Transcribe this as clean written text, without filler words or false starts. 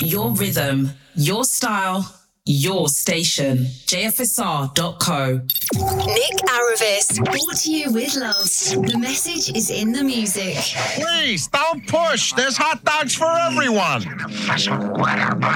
your rhythm, your style, your station. JFSR.co. Nick Aravis. Brought to you with love. The message is in the music. Please, don't push. There's hot dogs for everyone.